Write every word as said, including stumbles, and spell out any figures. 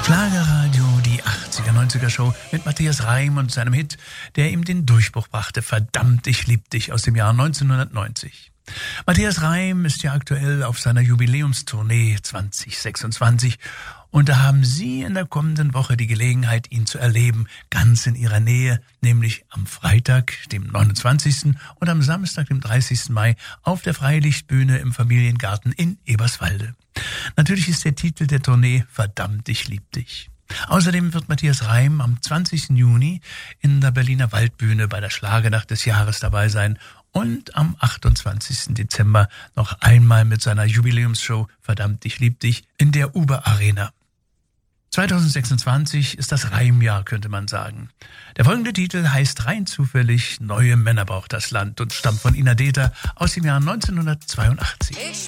Schlagerradio, die achtziger, neunziger Show mit Matthias Reim und seinem Hit, der ihm den Durchbruch brachte, Verdammt, ich lieb dich, aus dem Jahr neunzehnhundertneunzig. Matthias Reim ist ja aktuell auf seiner Jubiläumstournee zwanzig sechsundzwanzig und da haben Sie in der kommenden Woche die Gelegenheit, ihn zu erleben, ganz in Ihrer Nähe, nämlich am Freitag, dem neunundzwanzigsten und am Samstag, dem dreißigsten Mai auf der Freilichtbühne im Familiengarten in Eberswalde. Natürlich ist der Titel der Tournee Verdammt, ich lieb dich. Außerdem wird Matthias Reim am zwanzigsten Juni in der Berliner Waldbühne bei der Schlagernacht des Jahres dabei sein und am achtundzwanzigsten Dezember noch einmal mit seiner Jubiläumsshow Verdammt, ich lieb dich in der Uber Arena. zweitausendsechsundzwanzig ist das Reimjahr, könnte man sagen. Der folgende Titel heißt rein zufällig Neue Männer braucht das Land und stammt von Ina Deter aus dem Jahr neunzehnhundertzweiundachtzig.